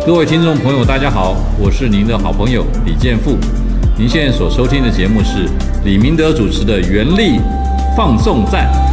各位听众朋友，大家好，我是您的好朋友李健富。您现在所收听的节目是李明德主持的原力放送站。